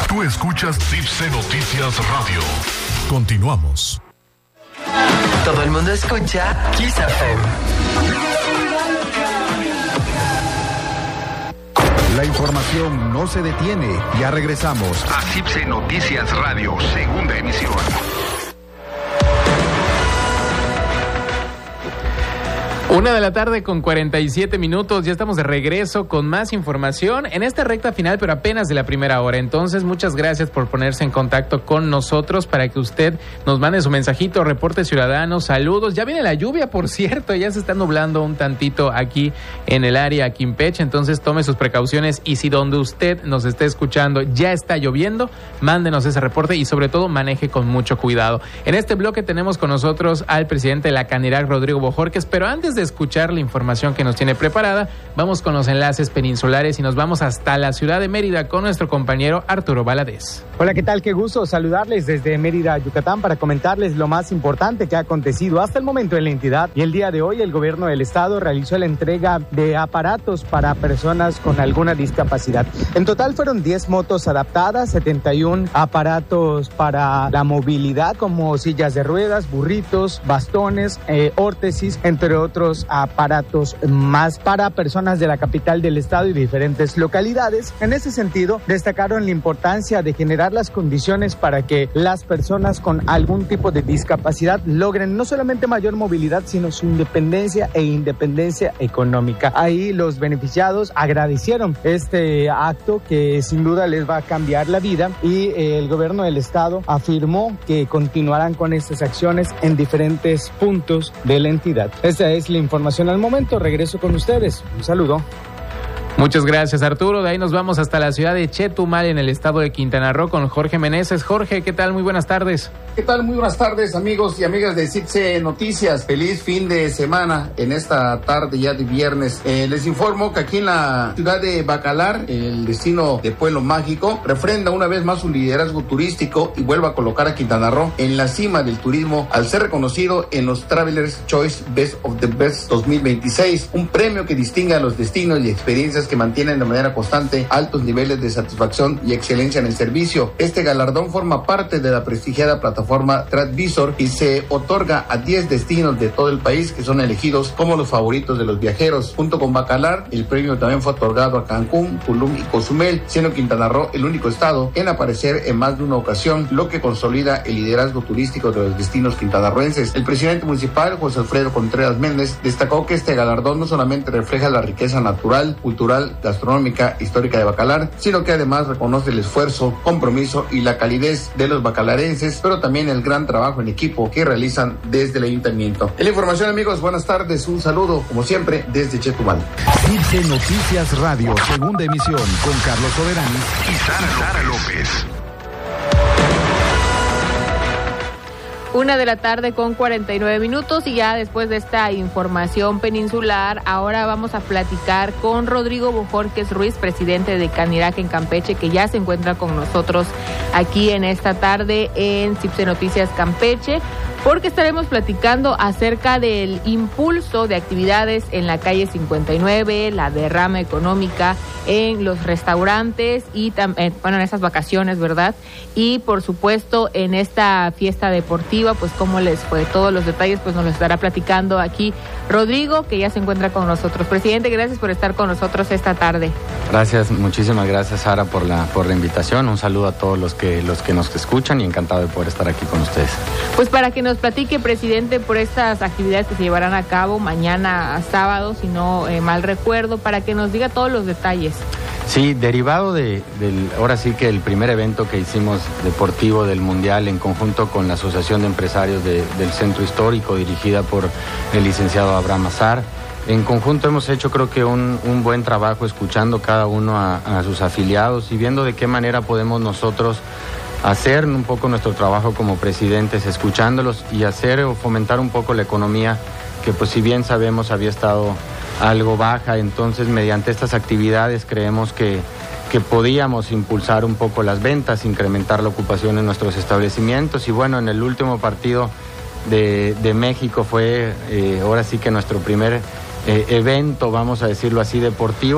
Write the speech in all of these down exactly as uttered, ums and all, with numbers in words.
Tú escuchas Cipse Noticias Radio. Continuamos. Todo el mundo escucha Kiss F M. La información no se detiene. Ya regresamos a Cipse Noticias Radio, segunda emisión. Una de la tarde con cuarenta y siete minutos, ya estamos de regreso con más información en esta recta final, pero apenas de la primera hora. Entonces, muchas gracias por ponerse en contacto con nosotros para que usted nos mande su mensajito, reporte ciudadano, saludos. Ya viene la lluvia, por cierto, ya se está nublando un tantito aquí en el área Quimpeche, entonces tome sus precauciones y si donde usted nos esté escuchando ya está lloviendo, mándenos ese reporte y sobre todo maneje con mucho cuidado. En este bloque tenemos con nosotros al presidente de la Canirac, Rodrigo Bojorquez, pero antes de escuchar la información que nos tiene preparada, vamos con los enlaces peninsulares y nos vamos hasta la ciudad de Mérida con nuestro compañero Arturo Valadez. Hola, ¿qué tal? Qué gusto saludarles desde Mérida, Yucatán, para comentarles lo más importante que ha acontecido hasta el momento en la entidad. Y el día de hoy el gobierno del estado realizó la entrega de aparatos para personas con alguna discapacidad. En total fueron diez motos adaptadas, setenta y uno aparatos para la movilidad como sillas de ruedas, burritos, bastones, eh, órtesis, entre otros aparatos más para personas de la capital del estado y diferentes localidades. En ese sentido, destacaron la importancia de generar las condiciones para que las personas con algún tipo de discapacidad logren no solamente mayor movilidad, sino su independencia e independencia económica. Ahí los beneficiados agradecieron este acto que sin duda les va a cambiar la vida y eh, el gobierno del estado afirmó que continuarán con estas acciones en diferentes puntos de la entidad. Esta es la información al momento. Regreso con ustedes. Un saludo. Muchas gracias, Arturo. De ahí nos vamos hasta la ciudad de Chetumal, en el estado de Quintana Roo, con Jorge Meneses. Jorge, ¿qué tal? Muy buenas tardes. ¿Qué tal? Muy buenas tardes, amigos y amigas de Cipse Noticias. Feliz fin de semana en esta tarde ya de viernes. Eh, les informo que aquí en la ciudad de Bacalar, el destino de Pueblo Mágico, refrenda una vez más su liderazgo turístico y vuelve a colocar a Quintana Roo en la cima del turismo al ser reconocido en los Travelers Choice Best of the Best dos mil veintiséis, un premio que distingue a los destinos y experiencias que mantienen de manera constante altos niveles de satisfacción y excelencia en el servicio. Este galardón forma parte de la prestigiada plataforma TripAdvisor y se otorga a diez destinos de todo el país que son elegidos como los favoritos de los viajeros. Junto con Bacalar, el premio también fue otorgado a Cancún, Tulum y Cozumel, siendo Quintana Roo el único estado en aparecer en más de una ocasión, lo que consolida el liderazgo turístico de los destinos quintanarroenses. El presidente municipal, José Alfredo Contreras Méndez, destacó que este galardón no solamente refleja la riqueza natural, cultural, gastronómica, histórica de Bacalar, sino que además reconoce el esfuerzo, compromiso y la calidez de los bacalarenses, pero también el gran trabajo en equipo que realizan desde el ayuntamiento. En la información, amigos, buenas tardes, un saludo, como siempre, desde Chetumal. Cipse Noticias Radio, segunda emisión, con Carlos Soberani y Sara, Sara López. Una de la tarde con cuarenta y nueve minutos y ya después de esta información peninsular, ahora vamos a platicar con Rodrigo Bojorquez Ruiz, presidente de Canirac en Campeche, que ya se encuentra con nosotros aquí en esta tarde en Cipse Noticias Campeche, porque estaremos platicando acerca del impulso de actividades en la calle cincuenta y nueve, la derrama económica en los restaurantes y también, bueno, en esas vacaciones, ¿verdad? Y por supuesto en esta fiesta deportiva, pues cómo les fue. Todos los detalles pues nos los estará platicando aquí Rodrigo, que ya se encuentra con nosotros. Presidente, gracias por estar con nosotros esta tarde. Gracias, muchísimas gracias, Sara, por la por la invitación. Un saludo a todos los que los que nos escuchan y encantado de poder estar aquí con ustedes. Pues para que nos platique, presidente, por estas actividades que se llevarán a cabo mañana sábado, si no eh, mal recuerdo, para que nos diga todos los detalles. Sí, derivado de, del, ahora sí que el primer evento que hicimos deportivo del Mundial en conjunto con la Asociación de Empresarios de, del Centro Histórico, dirigida por el licenciado Abraham Azar. En conjunto hemos hecho creo que un, un buen trabajo escuchando cada uno a, a sus afiliados y viendo de qué manera podemos nosotros hacer un poco nuestro trabajo como presidentes, escuchándolos y hacer o fomentar un poco la economía que pues si bien sabemos había estado algo baja, entonces mediante estas actividades creemos que, que podíamos impulsar un poco las ventas, incrementar la ocupación en nuestros establecimientos y bueno, en el último partido de, de México fue eh, ahora sí que nuestro primer eh, evento, vamos a decirlo así, deportivo.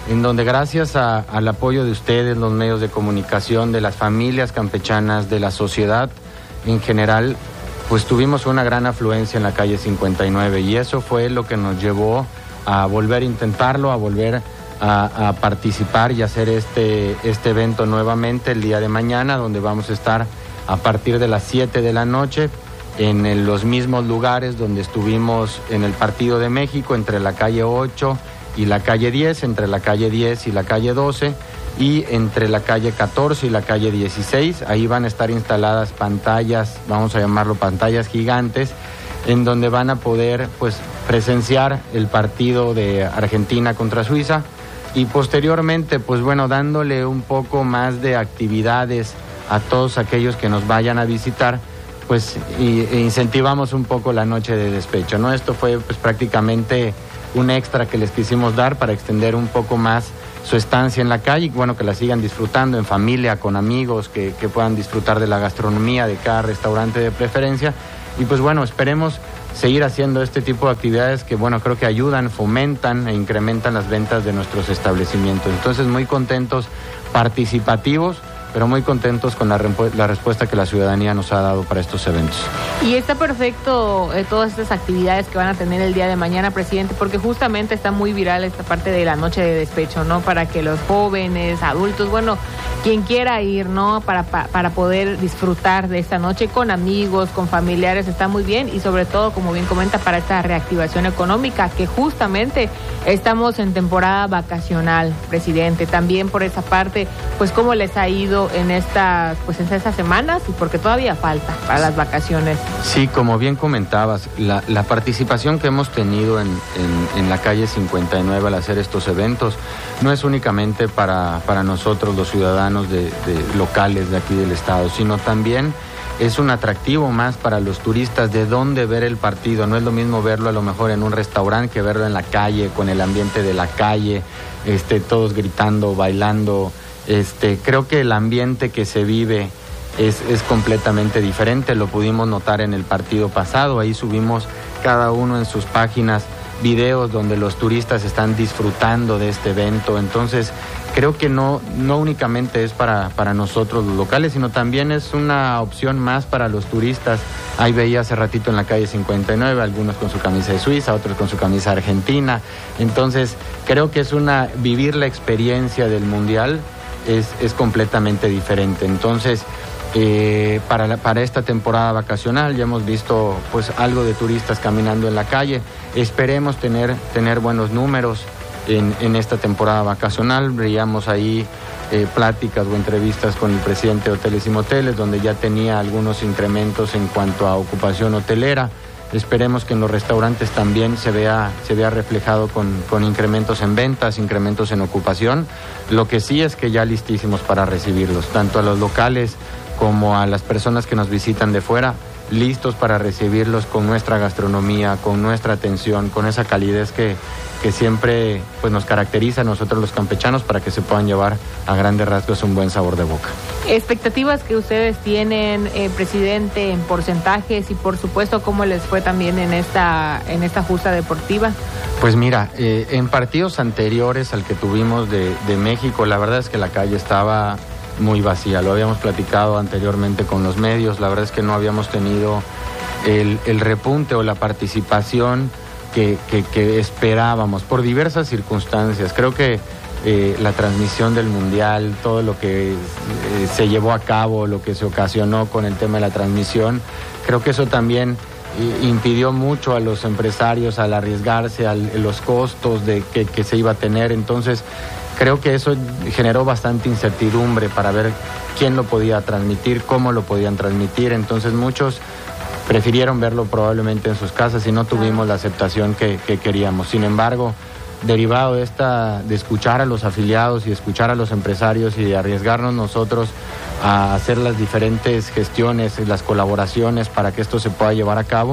en donde gracias a, al apoyo de ustedes, los medios de comunicación, de las familias campechanas, de la sociedad en general, pues tuvimos una gran afluencia en la calle cincuenta y nueve y eso fue lo que nos llevó a volver a intentarlo, a volver a, a participar y hacer este, este evento nuevamente el día de mañana, donde vamos a estar a partir de las siete de la noche en el, los mismos lugares donde estuvimos en el Partido de México, entre la calle ocho y la calle diez, entre la calle diez y la calle doce, y entre la calle catorce y la calle dieciséis. Ahí van a estar instaladas pantallas, vamos a llamarlo pantallas gigantes, en donde van a poder pues presenciar el partido de Argentina contra Suiza y posteriormente pues bueno, dándole un poco más de actividades a todos aquellos que nos vayan a visitar, pues y, e incentivamos un poco la noche de despecho, ¿no? Esto fue pues prácticamente un extra que les quisimos dar para extender un poco más su estancia en la calle y bueno, que la sigan disfrutando en familia, con amigos, que, que puedan disfrutar de la gastronomía de cada restaurante de preferencia y pues bueno, esperemos seguir haciendo este tipo de actividades que bueno, creo que ayudan, fomentan e incrementan las ventas de nuestros establecimientos. Entonces muy contentos, participativos, pero muy contentos con la, la respuesta que la ciudadanía nos ha dado para estos eventos. Y está perfecto eh, todas estas actividades que van a tener el día de mañana, presidente, porque justamente está muy viral esta parte de la noche de despecho, ¿no? Para que los jóvenes, adultos, bueno, quien quiera ir, ¿no? Para, para, para poder disfrutar de esta noche con amigos, con familiares, está muy bien y sobre todo, como bien comenta, para esta reactivación económica, que justamente estamos en temporada vacacional, presidente. También por esa parte, pues cómo les ha ido en estas pues en estas semanas y porque todavía falta para las vacaciones. Sí, como bien comentabas, la, la participación que hemos tenido en, en, en la calle cincuenta y nueve al hacer estos eventos no es únicamente para, para nosotros los ciudadanos de, de locales de aquí del estado, sino también es un atractivo más para los turistas de dónde ver el partido. No es lo mismo verlo a lo mejor en un restaurante que verlo en la calle, con el ambiente de la calle, este, todos gritando, bailando. Este, creo que el ambiente que se vive es, es completamente diferente, lo pudimos notar en el partido pasado, ahí subimos cada uno en sus páginas videos donde los turistas están disfrutando de este evento, entonces creo que no, no únicamente es para, para nosotros los locales, sino también es una opción más para los turistas. Ahí veía hace ratito en la calle cincuenta y nueve, algunos con su camisa de Suiza, otros con su camisa argentina, entonces creo que es una, vivir la experiencia del Mundial Es, es completamente diferente. Entonces, eh, para, la, para esta temporada vacacional ya hemos visto pues algo de turistas caminando en la calle. Esperemos tener, tener buenos números en, en esta temporada vacacional. Veíamos ahí eh, pláticas o entrevistas con el presidente de Hoteles y Moteles, donde ya tenía algunos incrementos en cuanto a ocupación hotelera. Esperemos que en los restaurantes también se vea, se vea reflejado con, con incrementos en ventas, incrementos en ocupación. Lo que sí es que ya listísimos para recibirlos, tanto a los locales como a las personas que nos visitan de fuera, listos para recibirlos con nuestra gastronomía, con nuestra atención, con esa calidez que, que siempre pues, nos caracteriza a nosotros los campechanos para que se puedan llevar a grandes rasgos un buen sabor de boca. Expectativas que ustedes tienen, eh, presidente, en porcentajes y por supuesto cómo les fue también en esta, en esta justa deportiva. Pues mira, eh, en partidos anteriores al que tuvimos de, de México, la verdad es que la calle estaba muy vacía, lo habíamos platicado anteriormente con los medios, la verdad es que no habíamos tenido el, el repunte o la participación que, que, que esperábamos por diversas circunstancias. Creo que eh, la transmisión del Mundial, todo lo que eh, se llevó a cabo, lo que se ocasionó con el tema de la transmisión, creo que eso también eh, impidió mucho a los empresarios al arriesgarse a los costos de que, que se iba a tener. Entonces creo que eso generó bastante incertidumbre para ver quién lo podía transmitir, cómo lo podían transmitir. Entonces muchos prefirieron verlo probablemente en sus casas y no tuvimos la aceptación que, que queríamos. Sin embargo, derivado de esta, de escuchar a los afiliados y escuchar a los empresarios y de arriesgarnos nosotros a hacer las diferentes gestiones y las colaboraciones para que esto se pueda llevar a cabo,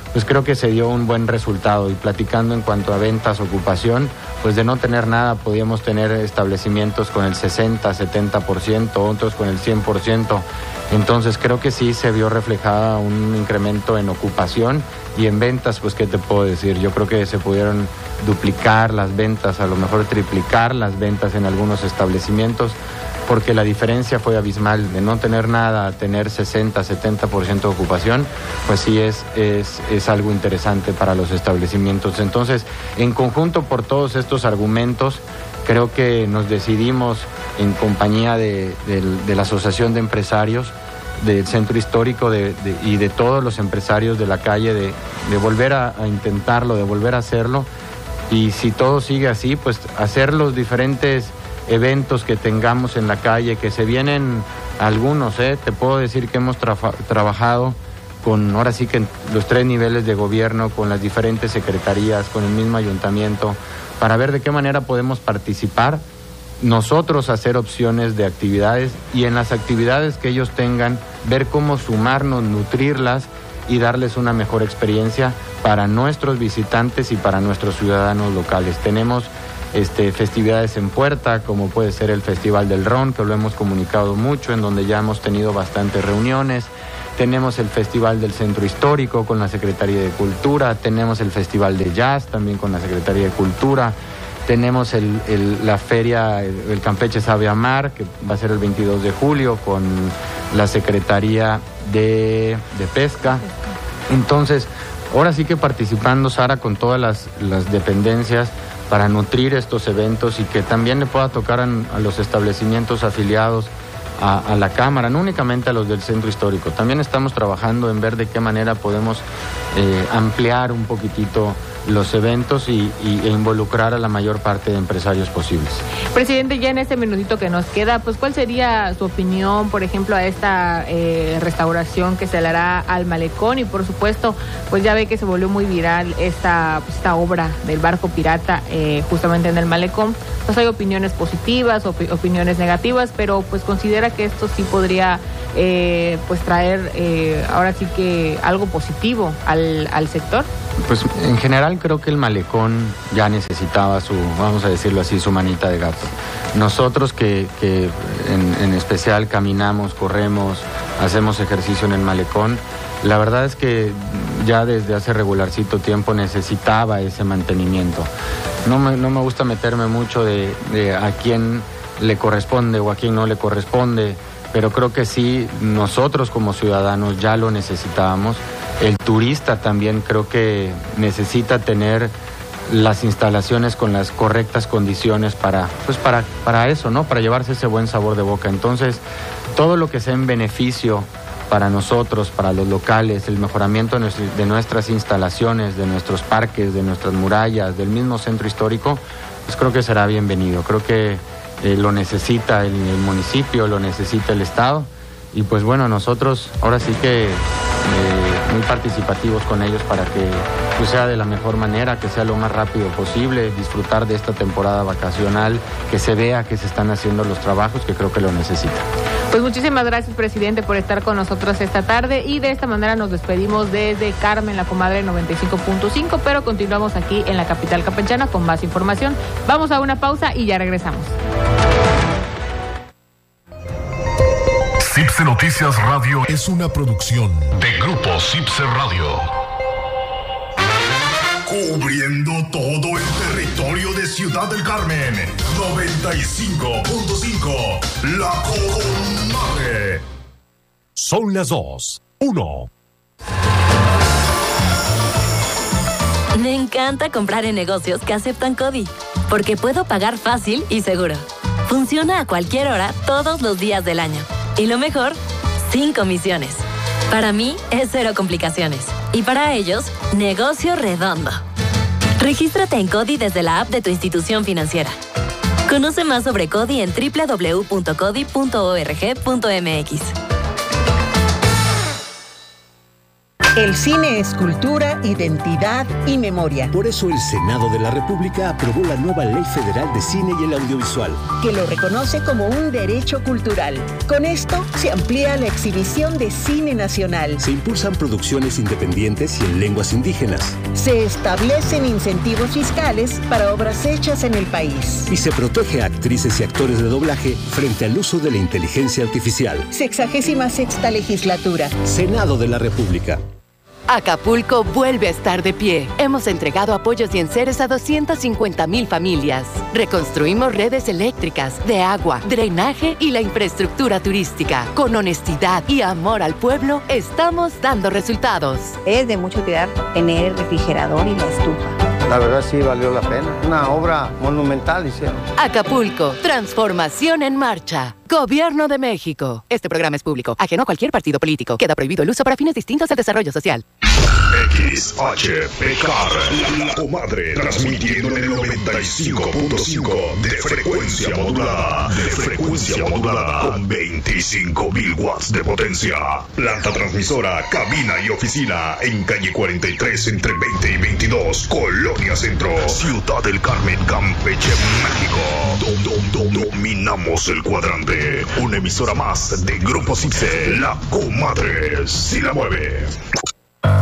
pues creo que se dio un buen resultado. Y platicando en cuanto a ventas, ocupación, pues de no tener nada podíamos tener establecimientos con el sesenta, setenta por ciento, otros con el cien por ciento. Entonces creo que sí se vio reflejada un incremento en ocupación y en ventas, pues qué te puedo decir, yo creo que se pudieron duplicar las ventas, a lo mejor triplicar las ventas en algunos establecimientos, porque la diferencia fue abismal, de no tener nada a tener sesenta, setenta por ciento de ocupación, pues sí es, es, es algo interesante para los establecimientos. Entonces, en conjunto por todos estos argumentos, creo que nos decidimos en compañía de, de, de la Asociación de Empresarios del Centro Histórico de, de, y de todos los empresarios de la calle de, de volver a, a intentarlo, de volver a hacerlo, y si todo sigue así, pues hacer los diferentes eventos que tengamos en la calle, que se vienen algunos, ¿eh? Te puedo decir que hemos tra- trabajado con, ahora sí que en los tres niveles de gobierno, con las diferentes secretarías, con el mismo ayuntamiento, para ver de qué manera podemos participar, nosotros hacer opciones de actividades y en las actividades que ellos tengan, ver cómo sumarnos, nutrirlas y darles una mejor experiencia para nuestros visitantes y para nuestros ciudadanos locales. Tenemos este, festividades en puerta, como puede ser el Festival del Ron, que lo hemos comunicado mucho, en donde ya hemos tenido bastantes reuniones. Tenemos el Festival del Centro Histórico con la Secretaría de Cultura, tenemos el Festival de Jazz también con la Secretaría de Cultura, tenemos el, el, la feria, el, el Campeche Sabe Amar, que va a ser el veintidós de julio con la Secretaría de, de Pesca. Entonces, ahora sí que participando, Sara, con todas las, las dependencias para nutrir estos eventos y que también le pueda tocar a, a los establecimientos afiliados A, a la Cámara, no únicamente a los del Centro Histórico. También estamos trabajando en ver de qué manera podemos eh, ampliar un poquitito los eventos y, y, e involucrar a la mayor parte de empresarios posibles. Presidente, ya en este minutito que nos queda, pues ¿cuál sería su opinión, por ejemplo, a esta eh, restauración que se le hará al malecón? Y por supuesto, pues ya ve que se volvió muy viral esta, pues, esta obra del barco pirata eh, justamente en el malecón. Pues hay opiniones positivas, op- opiniones negativas, pero pues considera que esto sí podría eh, pues traer eh, ahora sí que algo positivo al, al sector. Pues en general creo que el malecón ya necesitaba su, vamos a decirlo así, su manita de gato. Nosotros que, que en, en especial caminamos, corremos, hacemos ejercicio en el malecón, la verdad es que ya desde hace regularcito tiempo necesitaba ese mantenimiento. No me, no me gusta meterme mucho de, de a quién le corresponde o a quién no le corresponde, pero creo que sí, nosotros como ciudadanos ya lo necesitábamos. El turista también creo que necesita tener las instalaciones con las correctas condiciones para, pues para, para eso, ¿no? Para llevarse ese buen sabor de boca. Entonces, todo lo que sea en beneficio para nosotros, para los locales, el mejoramiento de nuestras instalaciones, de nuestros parques, de nuestras murallas, del mismo centro histórico, pues creo que será bienvenido. Creo que eh, lo necesita el, el municipio, lo necesita el Estado. Y pues bueno, nosotros ahora sí que eh, muy participativos con ellos para que pues, sea de la mejor manera, que sea lo más rápido posible, disfrutar de esta temporada vacacional, que se vea que se están haciendo los trabajos, que creo que lo necesita. Pues muchísimas gracias, presidente, por estar con nosotros esta tarde y de esta manera nos despedimos desde Carmen, la comadre noventa y cinco punto cinco, pero continuamos aquí en la capital campechana con más información. Vamos a una pausa y ya regresamos. Cipse Noticias Radio es una producción de Grupo Cipse Radio. Cubriendo todo el territorio de Ciudad del Carmen, noventa y cinco punto cinco, La Comadre. Son las dos. Uno. Me encanta comprar en negocios que aceptan CODI, porque puedo pagar fácil y seguro. Funciona a cualquier hora, todos los días del año. Y lo mejor, sin comisiones. Para mí es cero complicaciones. Y para ellos, negocio redondo. Regístrate en CODI desde la app de tu institución financiera. Conoce más sobre CODI en doble u doble u doble u punto codi punto org punto m x. El cine es cultura, identidad y memoria. Por eso el Senado de la República aprobó la nueva Ley Federal de Cine y el Audiovisual, que lo reconoce como un derecho cultural. Con esto se amplía la exhibición de cine nacional. Se impulsan producciones independientes y en lenguas indígenas. Se establecen incentivos fiscales para obras hechas en el país. Y se protege a actrices y actores de doblaje frente al uso de la inteligencia artificial. Sexagésima sexta legislatura. Senado de la República. Acapulco vuelve a estar de pie. Hemos entregado apoyos y enseres a doscientas cincuenta mil familias. Reconstruimos redes eléctricas, de agua, drenaje y la infraestructura turística. Con honestidad y amor al pueblo, estamos dando resultados. Es de mucho cuidar tener el refrigerador y la estufa. La verdad sí valió la pena. Una obra monumental hicieron. Acapulco, transformación en marcha. Gobierno de México. Este programa es público, ajeno a cualquier partido político. Queda prohibido el uso para fines distintos al desarrollo social. X H P K R, la comadre, transmitiendo en el noventa y cinco punto cinco de frecuencia modulada, de frecuencia modulada, con veinticinco mil watts de potencia. Planta transmisora, cabina y oficina, en calle cuarenta y tres, entre veinte y veintidós, Colonia Centro, Ciudad del Carmen, Campeche, México. Dom, dom, dom, dominamos el cuadrante. Una emisora más de Grupo Cipse, la comadre, si la mueve.